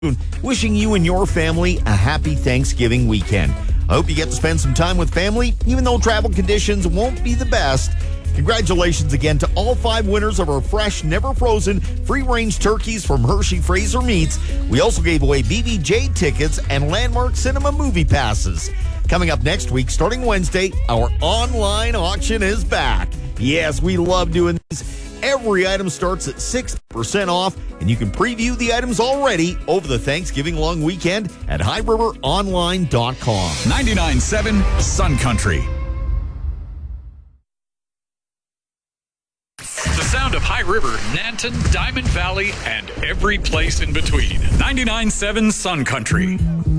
Wishing you and your family a happy Thanksgiving weekend. I hope you get to spend some time with family, even though travel conditions won't be the best. Congratulations again to all 5 winners of our fresh, never frozen, free-range turkeys from Hershey Fraser Meats. We also gave away BBJ tickets and Landmark Cinema movie passes. Coming up next week, starting Wednesday, our online auction is back. Yes, we love doing these. Every item starts at 6% off, and you can preview the items already over the Thanksgiving long weekend at highriveronline.com. 99.7 Sun Country. The sound of High River, Nanton, Diamond Valley, and every place in between. 99.7 Sun Country.